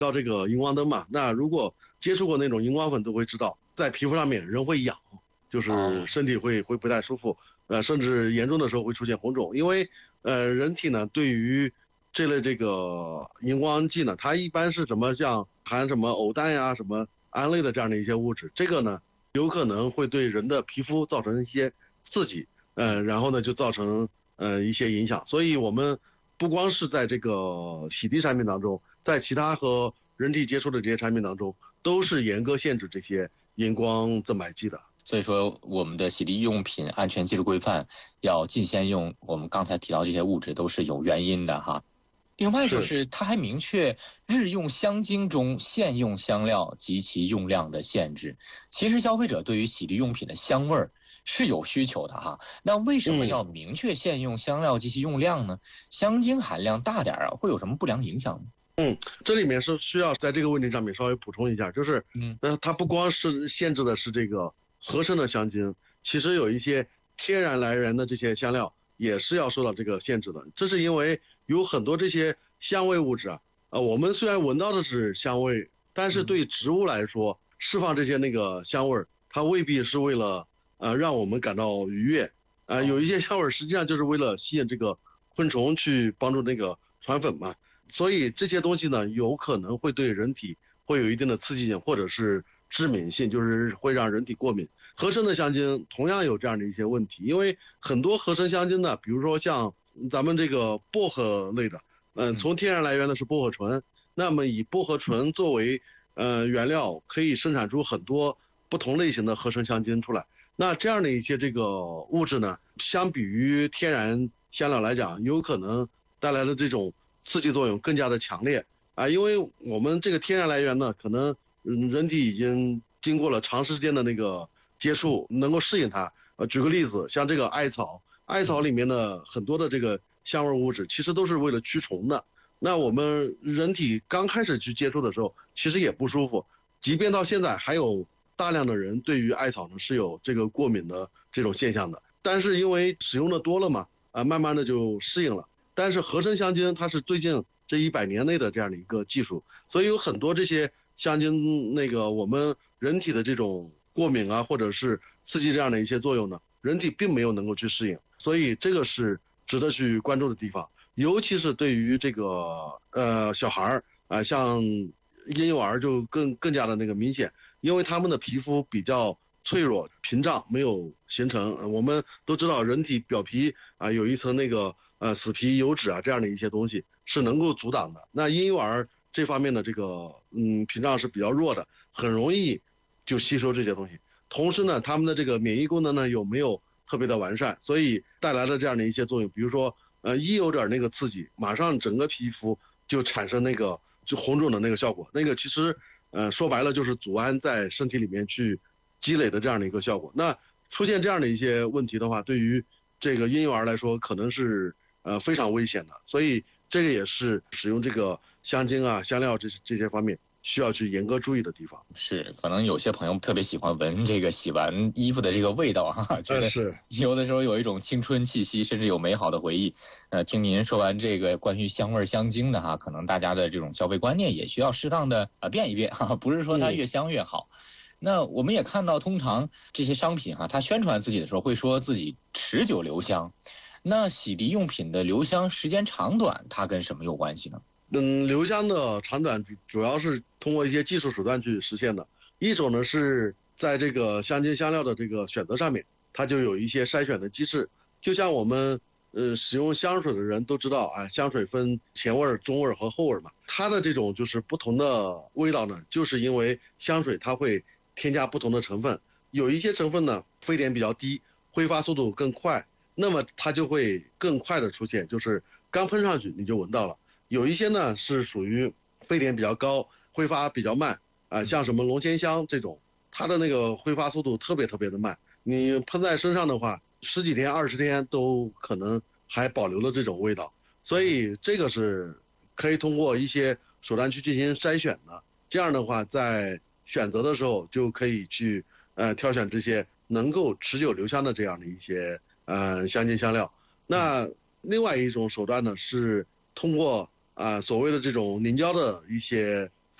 到这个荧光灯嘛，那如果接触过那种荧光粉都会知道，在皮肤上面人会痒，就是身体会不太舒服，甚至严重的时候会出现红肿，因为人体呢对于这类这个荧光剂呢，它一般是什么像含什么偶氮呀、什么胺类的这样的一些物质，这个呢有可能会对人的皮肤造成一些刺激，然后呢就造成一些影响，所以我们不光是在这个洗涤产品当中，在其他和人体接触的这些产品当中，都是严格限制这些荧光增白剂的。 所以说，我们的洗涤用品安全技术规范要禁限用我们刚才提到这些物质，都是有原因的哈。另外就是它还明确日用香精中限用香料及其用量的限制。其实消费者对于洗涤用品的香味是有需求的哈，那为什么要明确限用香料及其用量呢？香精含量大点会有什么不良影响呢？ 这里面是需要在这个问题上面稍微补充一下，就是它不光是限制的是这个合成的香精，其实有一些天然来源的这些香料也是要受到这个限制的。这是因为有很多这些香味物质啊，我们虽然闻到的是香味，但是对植物来说，释放这些那个香味，它未必是为了让我们感到愉悦，有一些香味实际上就是为了吸引这个昆虫去帮助那个传粉嘛。所以这些东西呢，有可能会对人体会有一定的刺激性，或者是致敏性，就是会让人体过敏。合成的香精同样有这样的一些问题，因为很多合成香精呢，比如说像咱们这个薄荷类的，从天然来源的是薄荷醇，那么以薄荷醇作为原料，可以生产出很多不同类型的合成香精出来。那这样的一些这个物质呢，相比于天然香料来讲，有可能带来的这种刺激作用更加的强烈因为我们这个天然来源呢，可能人体已经经过了长时间的那个接触，能够适应它。举个例子，像这个艾草里面的很多的这个香味物质，其实都是为了驱虫的。那我们人体刚开始去接触的时候，其实也不舒服，即便到现在还有大量的人对于艾草呢是有这个过敏的这种现象的。但是因为使用的多了嘛，慢慢的就适应了。但是合成香精它是最近这100年内的这样的一个技术，所以有很多这些香精那个我们人体的这种过敏或者是刺激这样的一些作用呢，人体并没有能够去适应，所以这个是值得去关注的地方。尤其是对于这个小孩像婴幼儿就更加的那个明显，因为他们的皮肤比较脆弱，屏障没有形成。我们都知道人体表皮有一层那个死皮油脂这样的一些东西是能够阻挡的。那婴幼儿这方面的这个屏障是比较弱的，很容易就吸收这些东西。同时呢，他们的这个免疫功能呢有没有特别的完善，所以带来了这样的一些作用。比如说一有点那个刺激，马上整个皮肤就产生那个就红肿的那个效果。那个其实说白了就是组胺在身体里面去积累的这样的一个效果。那出现这样的一些问题的话，对于这个婴幼儿来说可能是非常危险的，所以这个也是使用这个香精香料这些方面需要去严格注意的地方。 是，可能有些朋友特别喜欢闻这个洗完衣服的这个味道觉得有的时候有一种青春气息，甚至有美好的回忆。听您说完这个关于香味香精的可能大家的这种消费观念也需要适当的变一变不是说它越香越好。那我们也看到，通常这些商品它宣传自己的时候会说自己持久留香。那洗涤用品的留香时间长短，它跟什么有关系呢？ 留香的长短主要是通过一些技术手段去实现的。一种呢是在这个香精香料的这个选择上面，它就有一些筛选的机制。就像我们使用香水的人都知道香水分前味、中味和后味嘛。它的这种就是不同的味道呢，就是因为香水它会添加不同的成分，有一些成分呢沸点比较低，挥发速度更快，那么它就会更快的出现，就是刚喷上去你就闻到了。有一些呢是属于沸点比较高，挥发比较慢像什么龙涎香这种，它的那个挥发速度特别的慢，你喷在身上的话10几天20天都可能还保留了这种味道。所以这个是可以通过一些手段去进行筛选的，这样的话在选择的时候就可以去挑选这些能够持久留香的这样的一些香精香料。那另外一种手段呢是通过所谓的这种凝胶的一些